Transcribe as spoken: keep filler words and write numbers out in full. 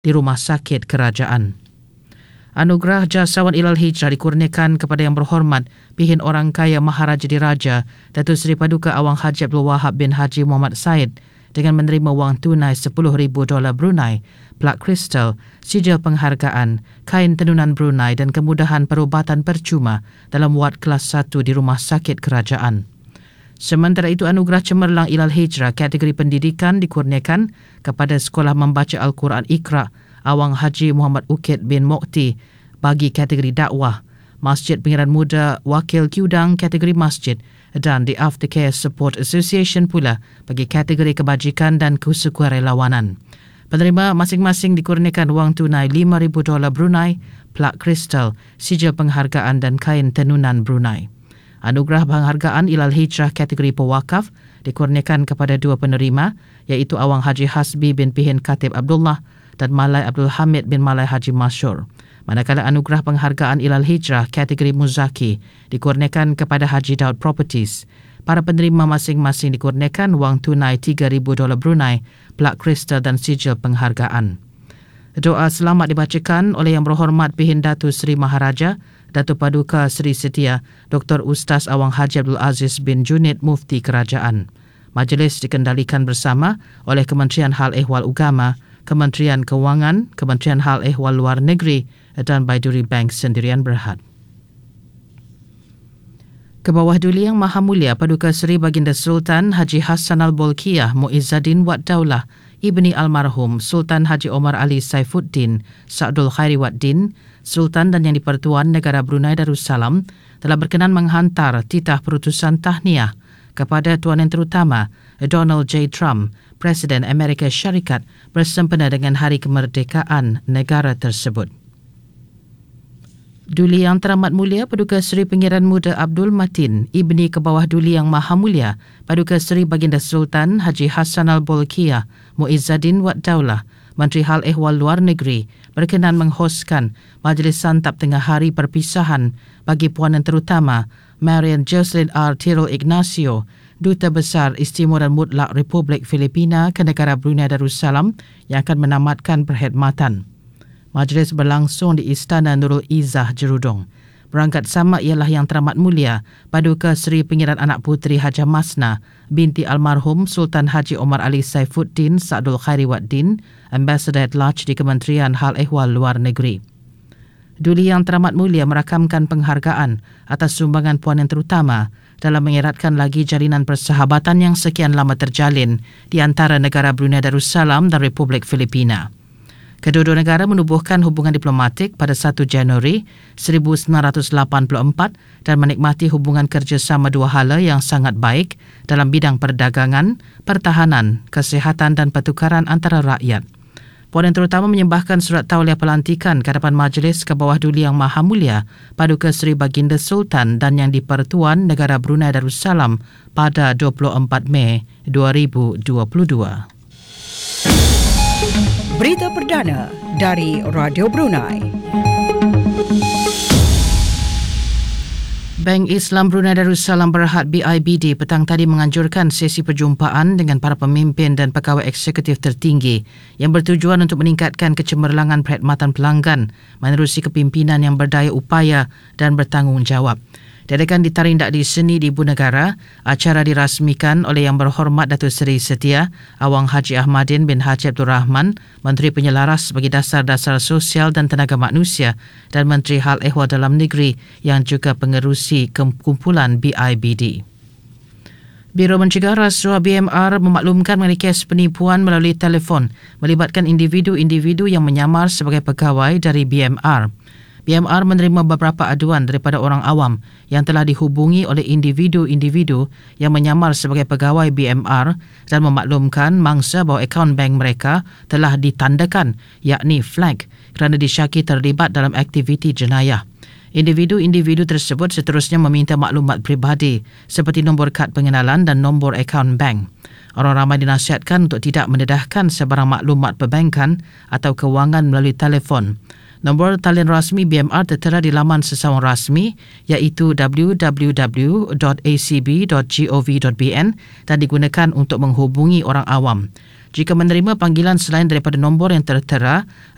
di Rumah Sakit Kerajaan. Anugerah Jasawan Ilal Hijrah dikurniakan kepada Yang Berhormat Pihin Orang Kaya Maharaja Diraja Datuk Seri Paduka Awang Haji Abdul Wahab bin Haji Muhammad Said dengan menerima wang tunai sepuluh ribu dolar Brunei, plak kristal, sijil penghargaan, kain tenunan Brunei dan kemudahan perubatan percuma dalam wad kelas satu di Rumah Sakit Kerajaan. Sementara itu, anugerah cemerlang Ilal Hijrah kategori pendidikan dikurniakan kepada Sekolah Membaca Al-Quran Iqra Awang Haji Muhammad Ukit bin Mokti bagi kategori dakwah, Masjid Pengiran Muda Wakil Kiudang kategori masjid dan The Aftercare Support Association pula bagi kategori kebajikan dan kesukarelawanan. Penerima masing-masing dikurniakan wang tunai lima ribu dolar Brunei, plak kristal, sijil penghargaan dan kain tenunan Brunei. Anugerah penghargaan Ilal Hijrah kategori pewakaf dikurniakan kepada dua penerima iaitu Awang Haji Hasbi bin Pihin Khatib Abdullah dan Malai Abdul Hamid bin Malai Haji Masyur. Manakala anugerah penghargaan Ilal Hijrah kategori Muzaki dikurniakan kepada Haji Daud Properties. Para penerima masing-masing dikurniakan wang tunai tiga ribu dolar Brunei, plak kristal dan sijil penghargaan. Doa selamat dibacakan oleh Yang Berhormat Pihin Datuk Seri Maharaja Datuk Paduka Seri Setia Doktor Ustaz Awang Haji Abdul Aziz bin Junid Mufti Kerajaan. Majlis dikendalikan bersama oleh Kementerian Hal Ehwal Ugama, Kementerian Kewangan, Kementerian Hal Ehwal Luar Negeri dan Baiduri Bank Sendirian Berhad. Kebawah Duli Yang Maha Mulia Paduka Seri Baginda Sultan Haji Hassan Al-Bolkiah Muizzaddin Wad Daulah Ibni Almarhum Sultan Haji Omar Ali Saifuddin Sa'dul Khairi Waddin, Sultan dan Yang di-Pertuan Negara Brunei Darussalam telah berkenan menghantar titah perutusan tahniah kepada Tuan Yang Terutama Donald J. Trump, Presiden Amerika Syarikat bersempena dengan Hari Kemerdekaan negara tersebut. Duli Yang Teramat Mulia Paduka Seri Pengiran Muda Abdul Matin Ibni Kebawah Duli Yang Maha Mulia Paduka Seri Baginda Sultan Haji Hassan Al-Bolkiah Muizzaddin Wad Daulah Menteri Hal Ehwal Luar Negeri berkenan menghoskan majlis santap tengah hari perpisahan bagi Puan Yang Terutama Marian Jocelyn R. Tiro Ignacio, Duta Besar Istimewa dan Mutlak Republik Filipina ke negara Brunei Darussalam yang akan menamatkan perkhidmatan. Majlis berlangsung di Istana Nurul Izzah, Jerudong. Berangkat sama ialah Yang Teramat Mulia Paduka Seri Pengiran Anak Puteri Hajah Masna binti almarhum Sultan Haji Omar Ali Saifuddin Sa'dul Khairi Waddin, Ambassador at Large di Kementerian Hal Ehwal Luar Negeri. Duli Yang Teramat Mulia merakamkan penghargaan atas sumbangan Puan Yang Terutama dalam mengeratkan lagi jalinan persahabatan yang sekian lama terjalin di antara negara Brunei Darussalam dan Republik Filipina. Kedua-dua negara menubuhkan hubungan diplomatik pada satu Januari seribu sembilan ratus lapan puluh empat dan menikmati hubungan kerjasama dua hala yang sangat baik dalam bidang perdagangan, pertahanan, kesihatan dan pertukaran antara rakyat. Puan Yang Terutama menyembahkan surat tauliah pelantikan ke hadapan Majlis Kebawah Duli Yang Maha Mulia Paduka Seri Baginda Sultan dan Yang di-Pertuan Negara Brunei Darussalam pada dua puluh empat Mei dua ribu dua puluh dua. Berita perdana dari Radio Brunei. Bank Islam Brunei Darussalam Berhad B I B D petang tadi menganjurkan sesi perjumpaan dengan para pemimpin dan pegawai eksekutif tertinggi yang bertujuan untuk meningkatkan kecemerlangan perkhidmatan pelanggan menerusi kepimpinan yang berdaya upaya dan bertanggungjawab. Diadakan di Tarindak di Seni di Ibu Negara, acara dirasmikan oleh Yang Berhormat Datuk Seri Setia Awang Haji Ahmadin bin Haji Abdul Rahman, Menteri Penyelaras bagi Dasar-Dasar Sosial dan Tenaga Manusia dan Menteri Hal Ehwal Dalam Negeri yang juga pengerusi kumpulan B I B D. Biro Mencegah Rasuah B M R memaklumkan mengenai kes penipuan melalui telefon melibatkan individu-individu yang menyamar sebagai pegawai dari B M R. B M R menerima beberapa aduan daripada orang awam yang telah dihubungi oleh individu-individu yang menyamar sebagai pegawai B M R dan memaklumkan mangsa bahawa akaun bank mereka telah ditandakan, yakni flag, kerana disyaki terlibat dalam aktiviti jenayah. Individu-individu tersebut seterusnya meminta maklumat peribadi seperti nombor kad pengenalan dan nombor akaun bank. Orang ramai dinasihatkan untuk tidak mendedahkan sebarang maklumat perbankan atau kewangan melalui telefon. Nombor talian rasmi B M R tertera di laman sesawang rasmi iaitu w w w dot a c b dot gov dot b n dan digunakan untuk menghubungi orang awam. Jika menerima panggilan selain daripada nombor yang tertera,